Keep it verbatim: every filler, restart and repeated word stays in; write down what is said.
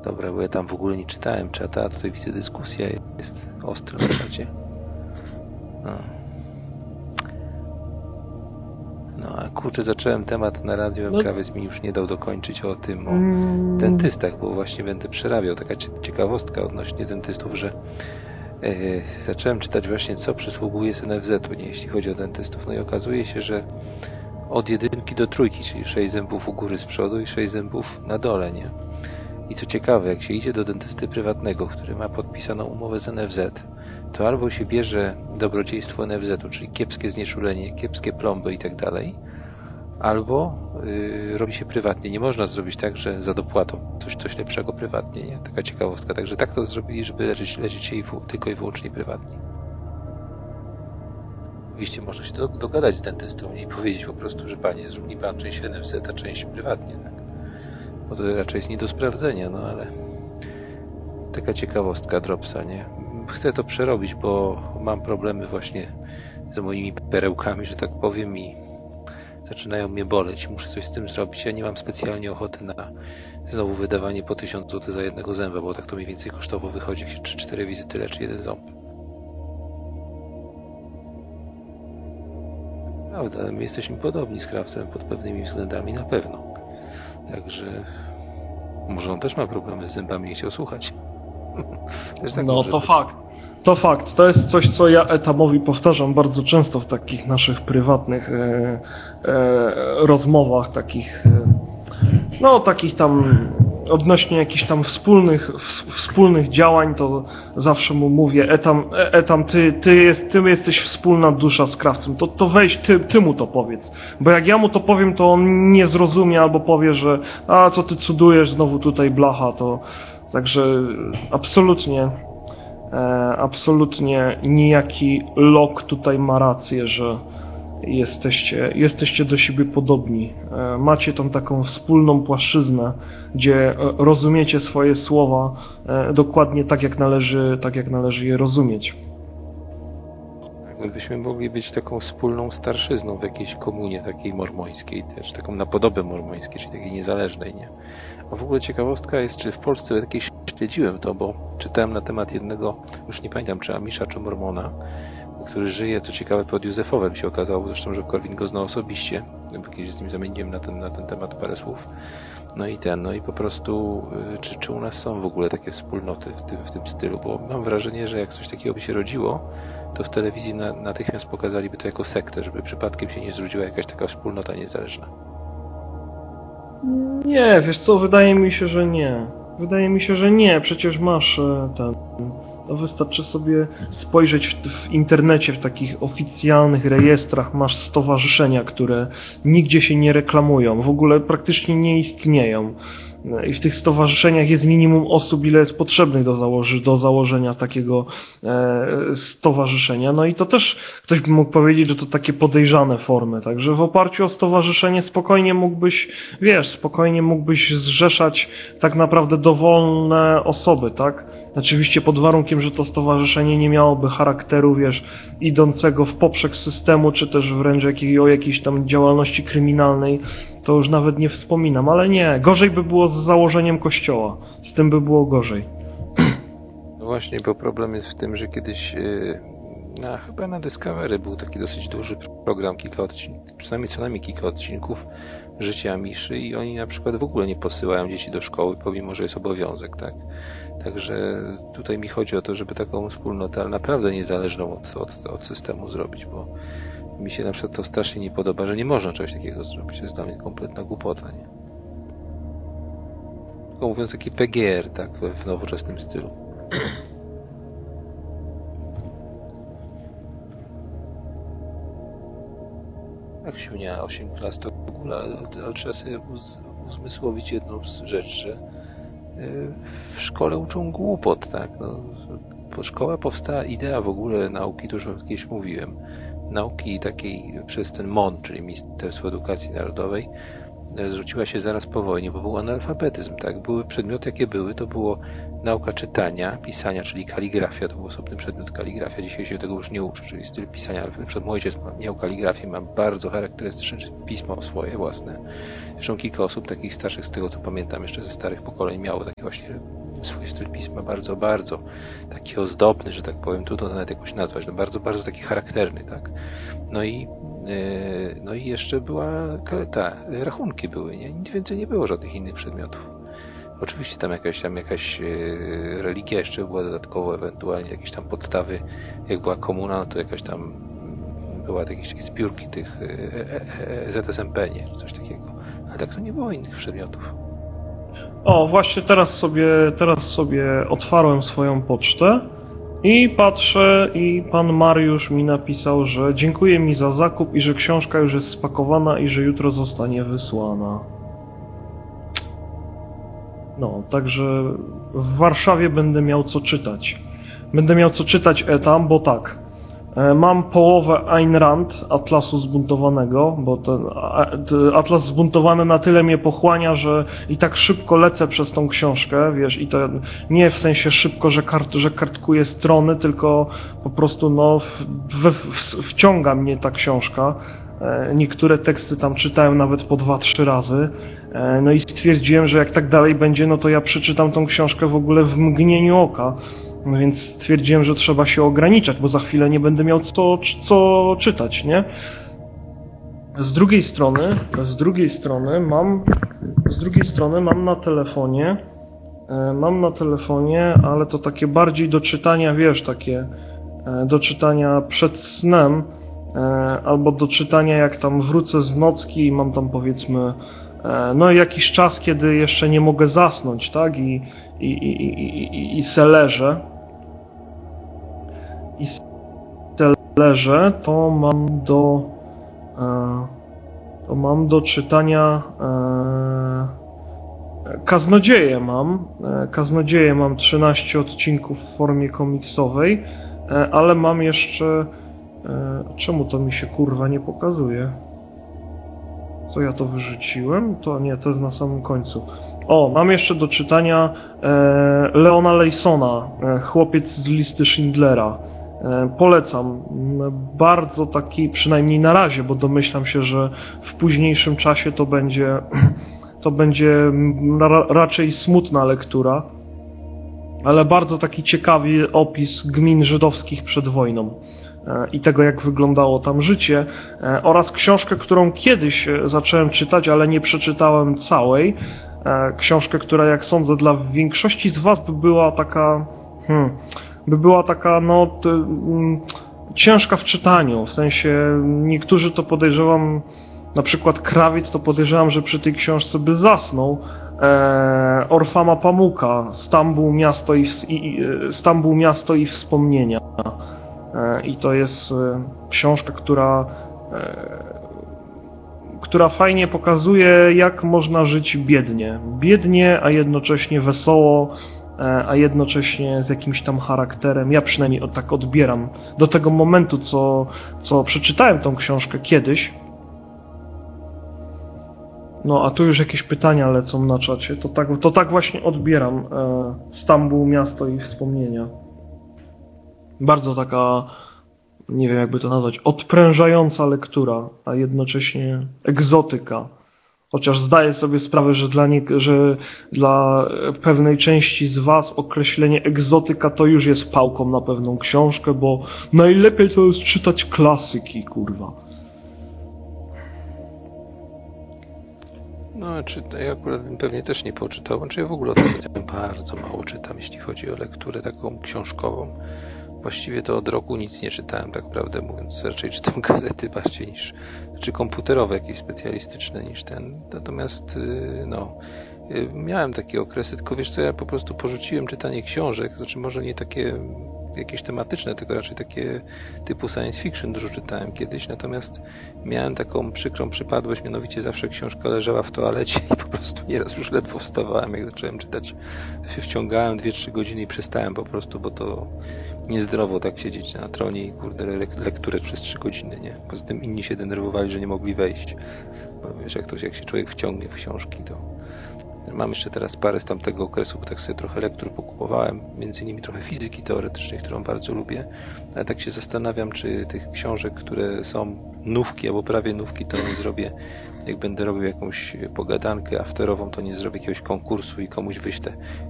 Dobra, bo ja tam w ogóle nie czytałem czata, a tutaj widzę dyskusja jest ostra na czacie. No. No a kurczę, zacząłem temat na radio, No. krawiec mi już nie dał dokończyć o tym, o Mm. dentystach, bo właśnie będę przerabiał. Taka ciekawostka odnośnie dentystów, że yy, zacząłem czytać właśnie, co przysługuje z N F Z-u, nie, jeśli chodzi o dentystów. No i okazuje się, że od jedynki do trójki, czyli sześć zębów u góry z przodu i sześć zębów na dole, nie? I co ciekawe, jak się idzie do dentysty prywatnego, który ma podpisaną umowę z N F Z, to albo się bierze dobrodziejstwo N F Z-u, czyli kiepskie znieczulenie, kiepskie plomby i tak dalej, albo yy, robi się prywatnie. Nie można zrobić tak, że za dopłatą coś, coś lepszego prywatnie, nie? Taka ciekawostka. Także tak to zrobili, żeby leczyć, leczyć się i w, tylko i wyłącznie prywatnie. Oczywiście można się do, dogadać z dentystą i powiedzieć po prostu, że panie, zrób mi pan część N F Z, a część prywatnie, tak? Bo to raczej jest nie do sprawdzenia, no ale taka ciekawostka Dropsa, nie? Chcę to przerobić, bo mam problemy właśnie z moimi perełkami, że tak powiem, i zaczynają mnie boleć. Muszę coś z tym zrobić. Ja nie mam specjalnie ochoty na znowu wydawanie po tysiąc złotych za jednego zęba, bo tak to mniej więcej kosztowo wychodzi, jak się trzy cztery wizyty leczy jeden ząb. Prawda, my jesteśmy podobni z krawcem pod pewnymi względami na pewno. Także może on też ma problemy z zębami, nie chciał słuchać. Tak no to być. fakt. To fakt. To jest coś, co ja Etamowi powtarzam bardzo często w takich naszych prywatnych e, e, rozmowach, takich, e, no takich tam odnośnie jakichś tam wspólnych, w, wspólnych działań, to zawsze mu mówię, Etam, Etam ty, ty, jest, ty jesteś wspólna dusza z krawcem, to, to weź, ty, ty mu to powiedz. Bo jak ja mu to powiem, to on nie zrozumie albo powie, że a co ty cudujesz, znowu tutaj blacha, to także absolutnie, e, absolutnie nijaki Lok tutaj ma rację, że jesteście, jesteście do siebie podobni. E, macie tam taką wspólną płaszczyznę, gdzie rozumiecie swoje słowa e, dokładnie tak jak należy, tak jak należy je rozumieć. My byśmy mogli być taką wspólną starszyzną w jakiejś komunie takiej mormońskiej też, taką na podobę mormońskiej, czyli takiej niezależnej, nie? A w ogóle ciekawostka jest, czy w Polsce jakieś śledziłem to, bo czytałem na temat jednego, już nie pamiętam, czy Amisza, czy Mormona, który żyje, co ciekawe, pod Józefowem się okazało, zresztą, że Korwin go znał osobiście, bo kiedyś z nim zamieniłem na ten, na ten temat parę słów. No i ten, no i po prostu, czy, czy u nas są w ogóle takie wspólnoty w tym, w tym stylu, bo mam wrażenie, że jak coś takiego by się rodziło, to w telewizji na, natychmiast pokazaliby to jako sektę, żeby przypadkiem się nie zrodziła jakaś taka wspólnota niezależna. Nie, wiesz co, wydaje mi się, że nie. Wydaje mi się, że nie. Przecież masz ten... No wystarczy sobie spojrzeć w, w internecie, w takich oficjalnych rejestrach masz stowarzyszenia, które nigdzie się nie reklamują, w ogóle praktycznie nie istnieją. I w tych stowarzyszeniach jest minimum osób, ile jest potrzebnych do, założy, do założenia takiego e, stowarzyszenia. No i to też ktoś by mógł powiedzieć, że to takie podejrzane formy. Także w oparciu o stowarzyszenie spokojnie mógłbyś, wiesz, spokojnie mógłbyś zrzeszać tak naprawdę dowolne osoby, tak? Oczywiście pod warunkiem, że to stowarzyszenie nie miałoby charakteru, wiesz, idącego w poprzek systemu, czy też wręcz jakiej, o jakiejś tam działalności kryminalnej. To już nawet nie wspominam, ale nie, gorzej by było z założeniem kościoła. Z tym by było gorzej. No właśnie, bo problem jest w tym, że kiedyś na, chyba na Discovery był taki dosyć duży program, kilka odcinków, przynajmniej co najmniej kilka odcinków Życia Miszy i oni na przykład w ogóle nie posyłają dzieci do szkoły, pomimo że jest obowiązek, tak? Także tutaj mi chodzi o to, żeby taką wspólnotę, ale naprawdę niezależną od, od, od systemu zrobić, bo mi się na przykład to strasznie nie podoba, że nie można czegoś takiego zrobić. To jest dla mnie kompletna głupota, nie? Tylko mówiąc, taki P G R, tak, w nowoczesnym stylu. Jak Siunia, osiem klas to w ogóle, ale trzeba sobie uz, uzmysłowić jedną rzecz, że w szkole uczą głupot, tak? No, szkoła powstała, idea w ogóle nauki, to już kiedyś mówiłem, nauki takiej przez ten M O N, czyli Ministerstwo Edukacji Narodowej, zwróciła się zaraz po wojnie, bo był analfabetyzm, tak? Były przedmioty, jakie były, to było nauka czytania, pisania, czyli kaligrafia, to był osobny przedmiot kaligrafia, dzisiaj się tego już nie uczy, czyli styl pisania, na przykład mój ojciec miał kaligrafię, ma bardzo charakterystyczne pismo swoje własne Zresztą kilka osób takich starszych, z tego co pamiętam jeszcze ze starych pokoleń, miało taki właśnie swój styl pisma bardzo, bardzo taki ozdobny, że tak powiem, trudno to nawet jakoś nazwać, no bardzo, bardzo taki charakterny, tak. No i yy, no i jeszcze była ta, rachunki były, nie? Nic więcej nie było żadnych innych przedmiotów. Oczywiście tam jakaś tam jakaś yy, religia jeszcze była dodatkowo, ewentualnie jakieś tam podstawy, jak była komuna, no to jakaś tam była jakieś takie zbiórki tych yy, Z S M P, nie? Czy coś takiego. Ale tak to nie było innych przedmiotów. O, właśnie teraz sobie, teraz sobie otwarłem swoją pocztę i patrzę i pan Mariusz mi napisał, że dziękuję mi za zakup i że książka już jest spakowana i że jutro zostanie wysłana. No, także w Warszawie będę miał co czytać. Będę miał co czytać etam, bo tak, mam połowę Ayn Rand, Atlasu Zbuntowanego, bo ten Atlas Zbuntowany na tyle mnie pochłania, że i tak szybko lecę przez tą książkę, wiesz, i to nie w sensie szybko, że, kart, że kartkuję strony, tylko po prostu no w, w, wciąga mnie ta książka. Niektóre teksty tam czytałem nawet po dwa, trzy razy. No i stwierdziłem, że jak tak dalej będzie, no to ja przeczytam tą książkę w ogóle w mgnieniu oka. No więc stwierdziłem, że trzeba się ograniczać, bo za chwilę nie będę miał co, co czytać, nie? Z drugiej strony, z drugiej strony mam, z drugiej strony mam na telefonie, mam na telefonie, ale to takie bardziej do czytania, wiesz, takie do czytania przed snem, albo do czytania jak tam wrócę z nocki i mam tam powiedzmy no jakiś czas, kiedy jeszcze nie mogę zasnąć, tak? I, i, i, i, i, i se leżę. I se leżę, to mam do to mam do czytania Kaznodzieje mam. Kaznodzieje mam trzynaście odcinków w formie komiksowej, ale mam jeszcze czemu to mi się kurwa nie pokazuje? Co ja to wyrzuciłem? To nie, to jest na samym końcu. O, mam jeszcze do czytania e, Leona Leysona, e, Chłopiec z listy Schindlera. E, polecam. Bardzo taki, przynajmniej na razie, bo domyślam się, że w późniejszym czasie to będzie to będzie ra, raczej smutna lektura, ale bardzo taki ciekawy opis gmin żydowskich przed wojną i tego, jak wyglądało tam życie, oraz książkę, którą kiedyś zacząłem czytać, ale nie przeczytałem całej. Książkę, która, jak sądzę, dla większości z was by była taka, hmm, by była taka, no, t, mm, ciężka w czytaniu. W sensie, niektórzy to podejrzewam, na przykład Krawiec, to podejrzewam, że przy tej książce by zasnął. E, Orfama Pamuka, Stambuł, miasto i, i, Stambuł, miasto i wspomnienia. I to jest książka, która, która fajnie pokazuje, jak można żyć biednie. Biednie, a jednocześnie wesoło, a jednocześnie z jakimś tam charakterem. Ja przynajmniej tak odbieram do tego momentu, co, co przeczytałem tą książkę kiedyś. No, a tu już jakieś pytania lecą na czacie. To tak, to tak właśnie odbieram Stambuł, miasto i wspomnienia. Bardzo taka, nie wiem jakby to nazwać, odprężająca lektura, a jednocześnie egzotyka. Chociaż zdaję sobie sprawę, że dla, nie, że dla pewnej części z was określenie egzotyka to już jest pałką na pewną książkę, bo najlepiej to jest czytać klasyki, kurwa. No, czy ja akurat pewnie też nie poczytał, znaczy ja w ogóle ostatnio bardzo mało czytam, jeśli chodzi o lekturę taką książkową. Właściwie to od roku nic nie czytałem, tak prawdę mówiąc. Raczej czytam gazety bardziej niż, czy komputerowe jakieś specjalistyczne niż ten. Natomiast, no, miałem takie okresy, tylko wiesz co, ja po prostu porzuciłem czytanie książek, znaczy może nie takie jakieś tematyczne, tylko raczej takie typu science fiction dużo czytałem kiedyś, natomiast miałem taką przykrą przypadłość, mianowicie zawsze książka leżała w toalecie i po prostu nieraz już ledwo wstawałem, jak zacząłem czytać, to się wciągałem dwie trzy godziny i przestałem po prostu, bo to niezdrowo tak siedzieć na tronie i kurde lekturę przez trzy godziny, nie? Poza tym inni się denerwowali, że nie mogli wejść, bo wiesz, jak, to, jak się człowiek wciągnie w książki, to Mam jeszcze teraz parę z tamtego okresu, bo tak sobie trochę lektur pokupowałem, między innymi trochę fizyki teoretycznej, którą bardzo lubię, ale tak się zastanawiam, czy tych książek, które są nówki albo prawie nówki, to nie zrobię, jak będę robił jakąś pogadankę afterową, to nie zrobię jakiegoś konkursu i komuś wyślę